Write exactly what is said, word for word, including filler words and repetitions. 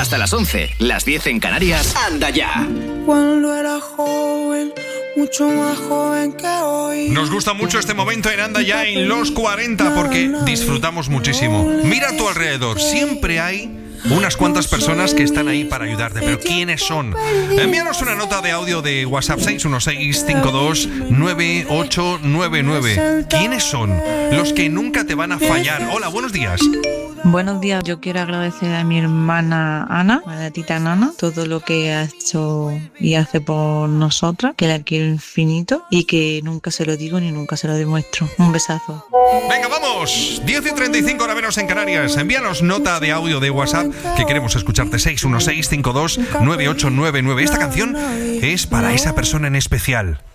hasta las once, las diez en Canarias. Anda ya. Cuando era joven, mucho más joven que hoy. Nos gusta mucho este momento en Anda Ya en los cuarenta porque disfrutamos muchísimo. Mira a tu alrededor, siempre hay unas cuantas personas que están ahí para ayudarte, pero ¿quiénes son? Envíanos una nota de audio de WhatsApp seis uno seis, cinco dos, nueve ocho nueve nueve. ¿Quiénes son? Los que nunca te van a fallar. Hola, buenos días. Buenos días, yo quiero agradecer a mi hermana Ana, a la tita Nana, todo lo que ha hecho y hace por nosotras, que la quiero infinito y que nunca se lo digo ni nunca se lo demuestro. Un besazo. Venga, vamos, diez y treinta y cinco hora menos en Canarias. Envíanos nota de audio de WhatsApp que queremos escucharte. Seis uno seis, cinco dos, nueve ocho nueve nueve. Esta canción es para esa persona en especial.